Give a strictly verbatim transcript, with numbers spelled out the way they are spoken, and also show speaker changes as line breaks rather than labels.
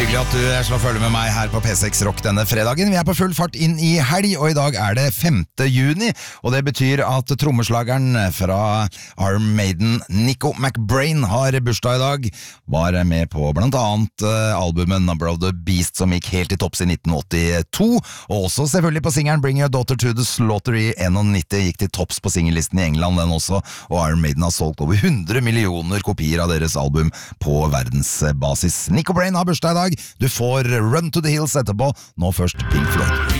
Hyggelig at du slår følge med meg her på P seks Rock denne fredagen. Vi er på full fart inn i helg, og i dag er det femte juni, og det betyr at trommeslageren fra Iron Maiden, Nico McBrain, har bursdag i dag. Var med på blant annet albumet Number of the Beast, som gikk helt i topps i nitten åttito, og også selvfølgelig på singeren Bring Your Daughter to the Slaughter i nittien, gikk til topps på singellisten i England den også, og Iron Maiden har solgt over hundre millioner kopier av deres album på verdensbasis. Nico McBrain har bursdag i dag. Du får Run to the Hills etterpå. Nå først Pink Floyd.